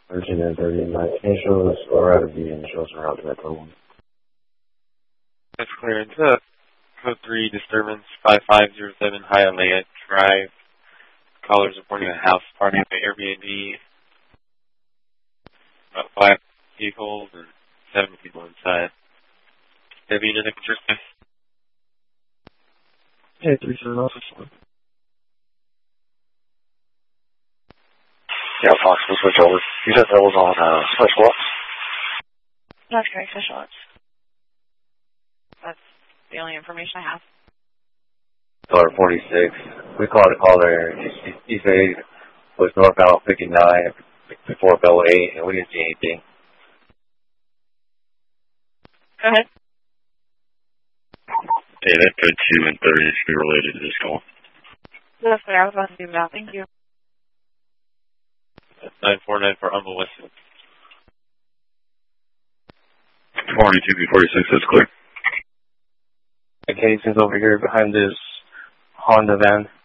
Virgin and 39 initials or out of the initials around the code 1. That's clear. Into code 3 disturbance 5507 Hialeah Drive. Callers reporting a house party at the Airbnb. About 5 vehicles and 7 people inside. Debbie, anything interesting? Hey, 37 office 1. Yeah, Fox, we'll switch over. You said that was on Switch What? That's correct, official. That's the only information I have. Caller 46. We called a caller. He said he was northbound 59 before Bell 8, and we didn't see anything. Go ahead. Hey, that code 2 and 30 should be related to this call. That's what I was about to do now. Thank you. 949 for Humble Weston. 42B46, that's clear. Okay, since over here behind this Honda van.